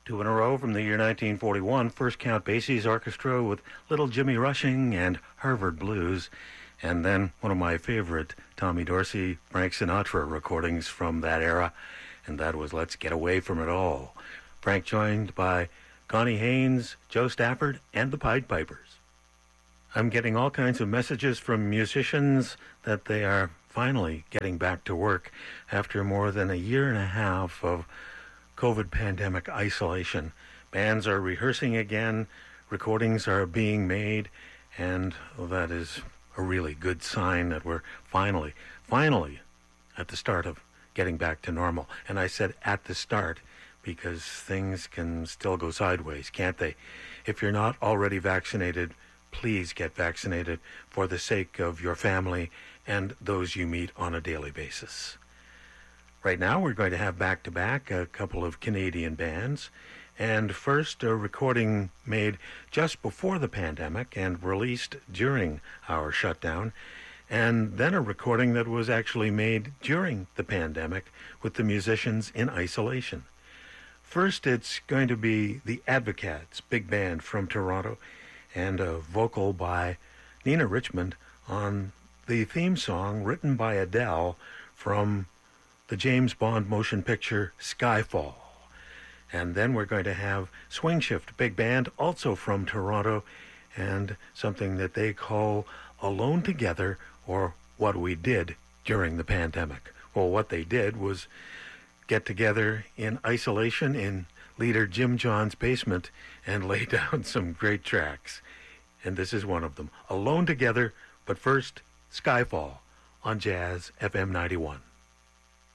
Two in a row from the year 1941, First Count Basie's Orchestra with Little Jimmy Rushing and Harvard Blues. And then one of my favorite Tommy Dorsey, Frank Sinatra recordings from that era, and that was Let's Get Away From It All. Frank joined by Connie Haynes, Joe Stafford, and the Pied Pipers. I'm getting all kinds of messages from musicians that they are finally getting back to work after more than a year and a half of COVID pandemic isolation. Bands are rehearsing again, recordings are being made, and that is a really good sign that we're finally at the start of getting back to normal. And I said at the start because things can still go sideways, can't they? If you're not already vaccinated, please get vaccinated for the sake of your family and those you meet on a daily basis. Right now, we're going to have back-to-back a couple of Canadian bands. And first, a recording made just before the pandemic and released during our shutdown. And then a recording that was actually made during the pandemic with the musicians in isolation. First, it's going to be the Advocats, big band from Toronto, and a vocal by Nina Richmond on the theme song written by Adele from the James Bond motion picture Skyfall. And then we're going to have Swing Shift Big Band, also from Toronto, and something that they call Alone Together, or What We Did During the Pandemic. Well, what they did was get together in isolation in leader Jim John's basement and lay down some great tracks. And this is one of them. Alone Together, but first, Skyfall on Jazz FM 91.